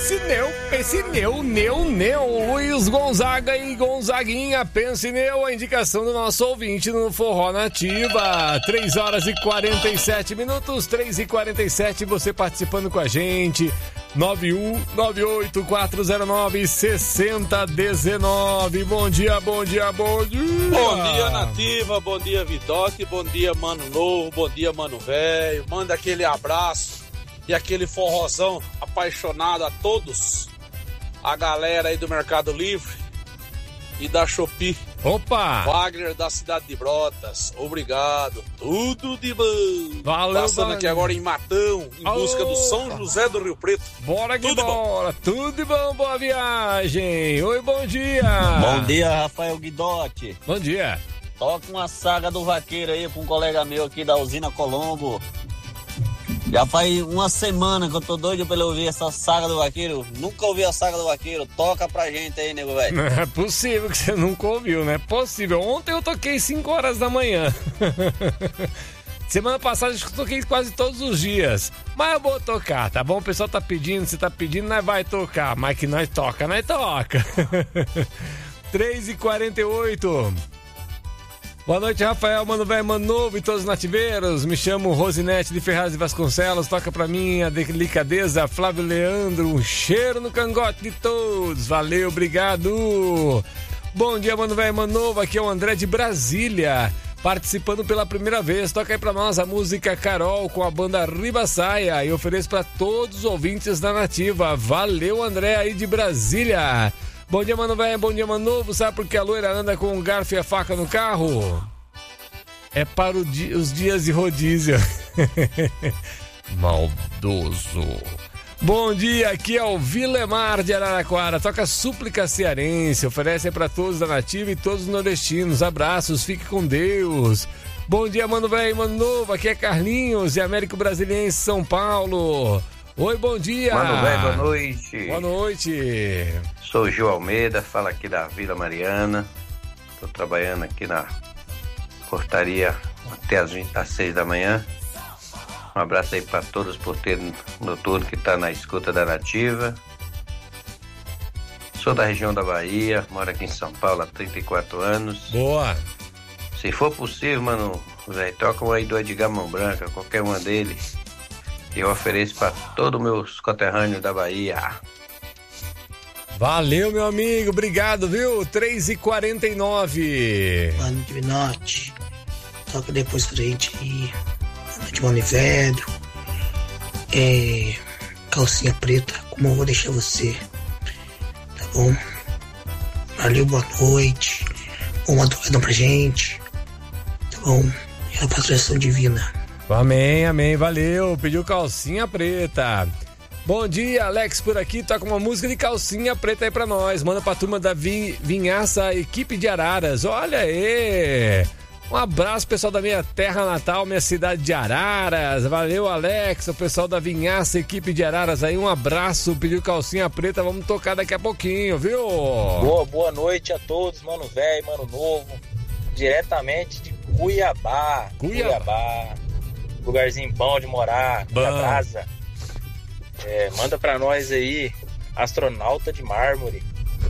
pense neu. Luiz Gonzaga e Gonzaguinha, pense neu, a indicação do nosso ouvinte no Forró Nativa. 3 horas e 47 minutos, 3h47, você participando com a gente. 91409-6019. Bom dia. Bom dia, Nativa, bom dia, Vidote, bom dia, Mano Novo, bom dia, Mano Velho. Manda aquele abraço e aquele forrozão apaixonado a todos, a galera aí do Mercado Livre e da Shopee. Opa! Wagner da cidade de Brotas, obrigado, tudo de bom. Valeu, passando aqui agora em Matão, em busca do São José do Rio Preto. Bora que bora, tudo de bom, boa viagem. Oi, bom dia. Bom dia, Rafael Guidotti. Bom dia. Toca uma saga do vaqueiro aí com um colega meu aqui da usina Colombo. Já faz uma semana que eu tô doido pra ele ouvir essa saga do vaqueiro. Nunca ouvi a saga do vaqueiro. Toca pra gente aí, nego velho. Não é possível que você nunca ouviu, não é possível. Ontem eu toquei 5 horas da manhã. Semana passada eu toquei quase todos os dias. Mas eu vou tocar, tá bom? O pessoal tá pedindo, você tá pedindo, nós vai tocar. Mas que nós toca. 3h48. Boa noite, Rafael, Mano Velho, Mano Novo e todos os nativeiros. Me chamo Rosinete de Ferraz de Vasconcelos. Toca pra mim a delicadeza, Flávio Leandro. Um cheiro no cangote de todos. Valeu, obrigado. Bom dia, Mano Velho, Mano Novo. Aqui é o André de Brasília, participando pela primeira vez. Toca aí pra nós a música Carol com a banda Ribaçaia e ofereço pra todos os ouvintes da Nativa. Valeu, André aí de Brasília. Bom dia, Mano Velho, bom dia, Mano Novo. Sabe por que a loira anda com um garfo e a faca no carro? É para os dias de rodízio. Maldoso. Bom dia, aqui é o Vilemar de Araraquara. Toca Súplica Cearense. Oferece para todos da Nativa e todos os nordestinos. Abraços, fique com Deus. Bom dia, Mano Velho, Mano Novo. Aqui é Carlinhos de Américo Brasiliense, São Paulo. Oi, bom dia. Mano Velho, boa noite. Boa noite. Sou o Gil Almeida, falo aqui da Vila Mariana. Estou trabalhando aqui na portaria até às 6 da manhã. Um abraço aí para todos os porteiros noturnos que estão na escuta da Nativa. Sou da região da Bahia, moro aqui em São Paulo há 34 anos. Boa. Se for possível, mano, velho, toca um aí do Edgar Mão Branca, qualquer uma deles. Eu ofereço para todos os meus conterrâneos da Bahia. Valeu, meu amigo, obrigado, viu? 3h49. Mano Divinote, toca depois pra gente aí. De Mano Velho, calcinha preta, como eu vou deixar você, tá bom? Valeu, boa noite, boa madrugada pra gente, tá bom? E a patrulhação divina. Amém, amém, valeu, pediu calcinha preta. Bom dia, Alex por aqui, toca uma música de calcinha preta aí pra nós, manda pra turma da Vinhaça, equipe de Araras, olha aí. Um abraço, pessoal da minha terra natal, minha cidade de Araras. Valeu, Alex, o pessoal da Vinhaça, equipe de Araras aí. Um abraço, pediu calcinha preta, vamos tocar daqui a pouquinho, viu? Boa noite a todos, Mano Velho, Mano Novo. Diretamente de Cuiabá. Lugarzinho bom de morar, da brasa. Manda pra nós aí, Astronauta de Mármore.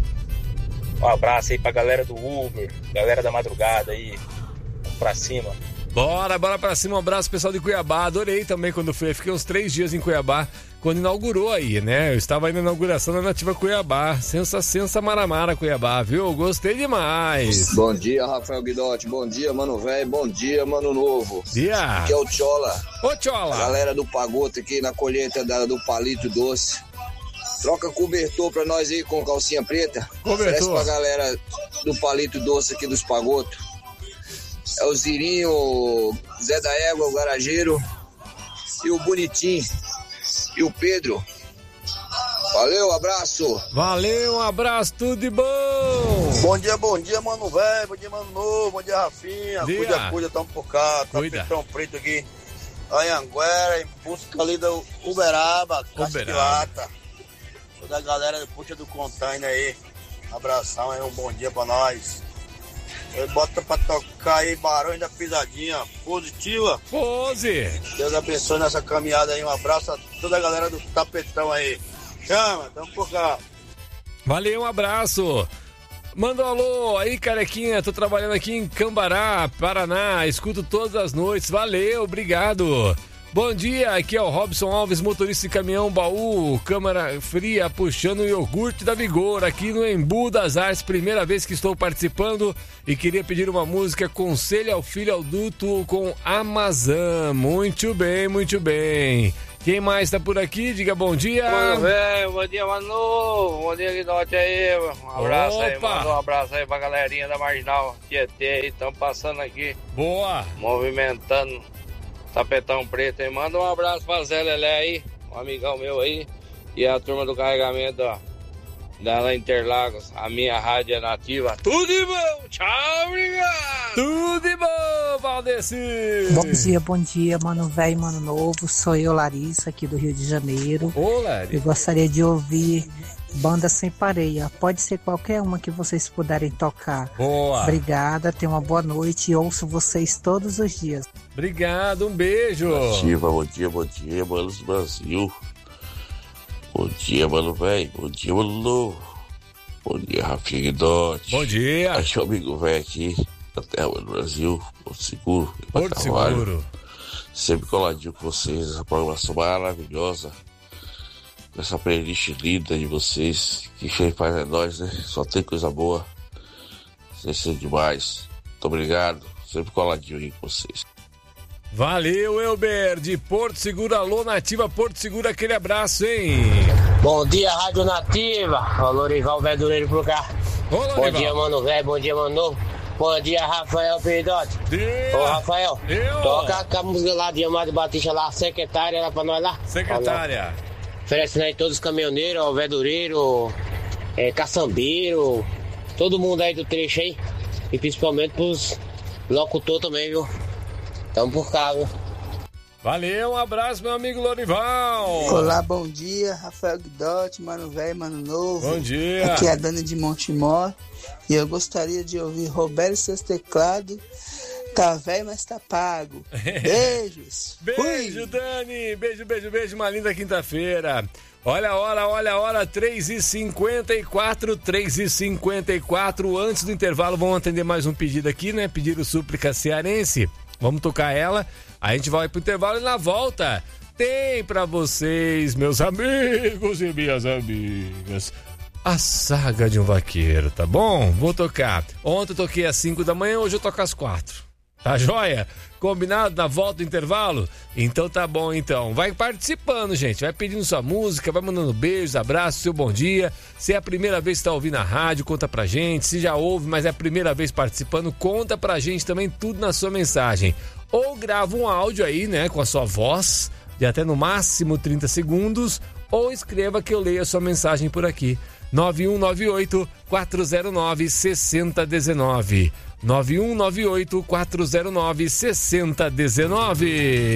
Um abraço aí pra galera do Uber, galera da madrugada aí. Pra cima. Bora pra cima, um abraço pessoal de Cuiabá, adorei também quando fui, fiquei uns 3 dias em Cuiabá, quando inaugurou aí, né, eu estava aí na inauguração da Nativa Cuiabá, sensa maramara Cuiabá, viu, gostei demais. Bom dia, Rafael Guidotti, bom dia, Mano Velho, bom dia, Mano Novo. Dia. Aqui é o Tchola. Ô Tchola. Galera do Pagoto aqui na colheita do Palito Doce. Troca cobertor pra nós aí com calcinha preta. Oferece pra galera do Palito Doce aqui dos Pagotos. É o Zirinho, o Zé da Égua, o Garageiro e o Bonitinho e o Pedro. Valeu, abraço. Valeu, um abraço, tudo de bom. Bom dia, Mano Velho, bom dia, Mano Novo, bom dia, Rafinha. Cuida, tamo por cá, Capitão Preto aqui, Anhanguera, em busca ali do Uberaba, Castilata. Toda a galera do Puxa do Container aí, abração aí, um bom dia pra nós. Bota pra tocar aí Barões da Pisadinha, positiva. Pose. Deus abençoe nessa caminhada aí, um abraço a toda a galera do Tapetão aí. Chama, tamo por cá. Valeu, um abraço. Manda um alô aí, carequinha. Tô trabalhando aqui em Cambará, Paraná. Escuto todas as noites. Valeu, obrigado. Bom dia, aqui é o Robson Alves, motorista de caminhão baú, câmara fria, puxando o iogurte da Vigor, aqui no Embu das Artes, primeira vez que estou participando e queria pedir uma música Conselho ao Filho Adulto com Amazã. Muito bem, muito bem. Quem mais tá por aqui? Diga bom dia. Mano, velho, bom dia, Manu. Bom dia, Guidote aí. Um abraço. Opa. Aí, manda um abraço aí pra galerinha da Marginal Tietê aí, estamos passando aqui. Boa. Movimentando. Tapetão Preto aí, manda um abraço pra Zé Lelé aí, um amigão meu aí, e a turma do carregamento, ó, da Interlagos, a minha rádio é nativa. Tudo de bom, tchau, obrigado! Tudo de bom, Valdeci! Bom dia, mano velho, mano novo, sou eu, Larissa, aqui do Rio de Janeiro. Ô, Larissa! Eu gostaria de ouvir Banda Sem Pareia, pode ser qualquer uma que vocês puderem tocar. Boa! Obrigada, tenha uma boa noite e ouço vocês todos os dias. Obrigado, um beijo. Bom dia, mano do Brasil. Bom dia, mano velho. Bom dia, mano novo. Bom dia, Rafinha Guidotti. Bom dia. Achei o amigo velho aqui da terra do Brasil, Porto Seguro. Porto Seguro. Sempre coladinho com vocês, essa programação maravilhosa. Essa playlist linda de vocês. Que quem faz é nós, né? Só tem coisa boa. Vocês são demais. Muito obrigado. Sempre coladinho aí com vocês. Valeu, Elber, de Porto Seguro. Alô, Nativa Porto Seguro, aquele abraço, hein? Bom dia, Rádio Nativa. Ô, Lorival Verdureiro por cá. Ô, Lorival. Bom dia, mano velho. Bom dia, mano novo. Bom dia, Rafael Peridote. Ô, Rafael, toca a música lá de Amado Batista lá, secretária, lá pra nós lá. Secretária. Oferecendo aí todos os caminhoneiros, ó, verdureiro, caçambeiro, todo mundo aí do trecho aí. E principalmente pros locutores também, viu? Tamo por cá, viu? Valeu, um abraço, meu amigo Lorival. Olá, bom dia, Rafael Guidotti, mano velho, mano novo. Bom dia. Aqui é a Dani de Montemor e eu gostaria de ouvir Roberto e seus teclados. Tá velho, mas tá pago. Beijos. Beijo, Dani. Beijo. Uma linda quinta-feira. Olha a hora, 3h54, 3h54. Antes do intervalo, vamos atender mais um pedido aqui, né? Pediram súplica cearense. Vamos tocar ela. Aí a gente vai pro intervalo e na volta tem pra vocês, meus amigos e minhas amigas, a saga de um vaqueiro, tá bom? Vou tocar. Ontem eu toquei às 5 da manhã, hoje eu toco às 4. Tá joia? Combinado na volta do intervalo? Então tá bom, então. Vai participando, gente. Vai pedindo sua música, vai mandando beijos, abraços, seu bom dia. Se é a primeira vez que tá ouvindo a rádio, conta pra gente. Se já ouve, mas é a primeira vez participando, conta pra gente também tudo na sua mensagem. Ou grava um áudio aí, né, com a sua voz, de até no máximo 30 segundos, ou escreva que eu leio a sua mensagem por aqui. 9198-409-6019. 9198-409-6019.